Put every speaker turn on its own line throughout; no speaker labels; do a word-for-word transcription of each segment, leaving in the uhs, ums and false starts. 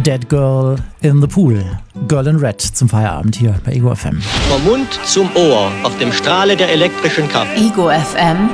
Dead Girl in the Pool. Girl in Red zum Feierabend hier bei Ego F M.
Vom Mund zum Ohr auf dem Strahle der elektrischen Kraft.
Ego F M.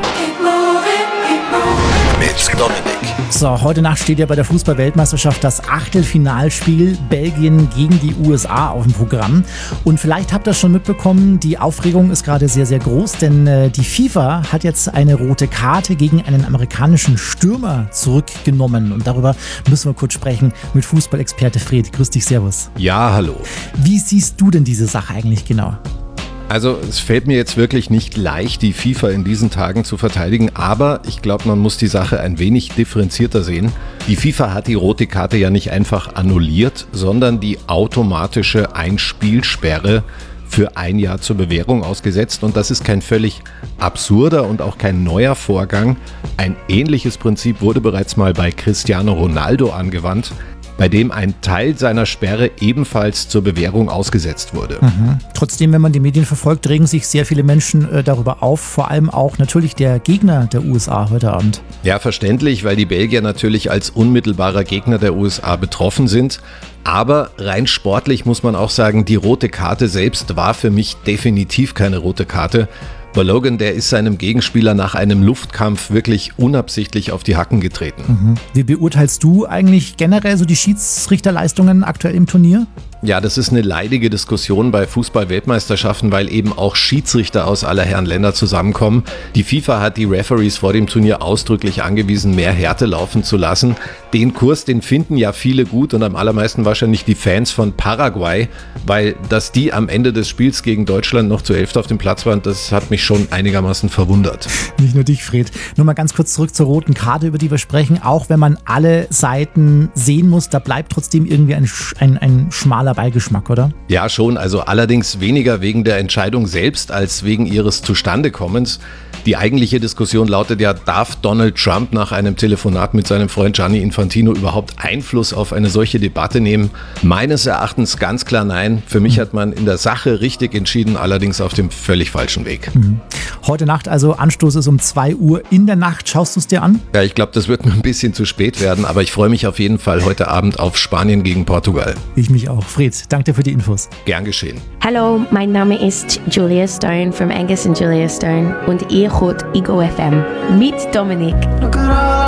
Mit Dominik.
So, heute Nacht steht ja bei der Fußball-Weltmeisterschaft das Achtelfinalspiel Belgien gegen die U S A auf dem Programm. Und vielleicht habt ihr das schon mitbekommen, die Aufregung ist gerade sehr, sehr groß, denn äh, die FIFA hat jetzt eine rote Karte gegen einen amerikanischen Stürmer zurückgenommen. Und darüber müssen wir kurz sprechen mit Fußballexperte Fred. Grüß dich, servus.
Ja, hallo.
Wie siehst du denn diese Sache eigentlich genau?
Also es fällt mir jetzt wirklich nicht leicht, die FIFA in diesen Tagen zu verteidigen, aber ich glaube, man muss die Sache ein wenig differenzierter sehen. Die FIFA hat die rote Karte ja nicht einfach annulliert, sondern die automatische Einspielsperre für ein Jahr zur Bewährung ausgesetzt, und das ist kein völlig absurder und auch kein neuer Vorgang. Ein ähnliches Prinzip wurde bereits mal bei Cristiano Ronaldo angewandt, bei dem ein Teil seiner Sperre ebenfalls zur Bewährung ausgesetzt wurde.
Mhm. Trotzdem, wenn man die Medien verfolgt, regen sich sehr viele Menschen äh, darüber auf, vor allem auch natürlich der Gegner der U S A heute Abend.
Ja, verständlich, weil die Belgier natürlich als unmittelbarer Gegner der U S A betroffen sind. Aber rein sportlich muss man auch sagen, die rote Karte selbst war für mich definitiv keine rote Karte. Balogun, der ist seinem Gegenspieler nach einem Luftkampf wirklich unabsichtlich auf die Hacken getreten.
Mhm. Wie beurteilst du eigentlich generell so die Schiedsrichterleistungen aktuell im Turnier?
Ja, das ist eine leidige Diskussion bei Fußball-Weltmeisterschaften, weil eben auch Schiedsrichter aus aller Herren Länder zusammenkommen. Die FIFA hat die Referees vor dem Turnier ausdrücklich angewiesen, mehr Härte laufen zu lassen. Den Kurs, den finden ja viele gut und am allermeisten wahrscheinlich die Fans von Paraguay, weil dass die am Ende des Spiels gegen Deutschland noch zu elft auf dem Platz waren, das hat mich schon einigermaßen verwundert.
Nicht nur dich, Fred. Nur mal ganz kurz zurück zur roten Karte, über die wir sprechen. Auch wenn man alle Seiten sehen muss, da bleibt trotzdem irgendwie ein, ein, ein schmaler Beigeschmack, oder?
Ja, schon. Also allerdings weniger wegen der Entscheidung selbst als wegen ihres Zustandekommens. Die eigentliche Diskussion lautet ja, darf Donald Trump nach einem Telefonat mit seinem Freund Gianni Infantino überhaupt Einfluss auf eine solche Debatte nehmen? Meines Erachtens ganz klar nein. Für mich hat man in der Sache richtig entschieden, allerdings auf dem völlig falschen Weg.
Mhm. Heute Nacht, also Anstoß ist um zwei Uhr in der Nacht. Schaust du es dir an?
Ja, ich glaube, das wird mir ein bisschen zu spät werden, aber ich freue mich auf jeden Fall heute Abend auf Spanien gegen Portugal.
Ich mich auch. Fred, danke dir für die Infos.
Gern geschehen.
Hallo, mein Name ist Julia Stone von Angus and Julia Stone und ihr hört Ego F M mit Dominik.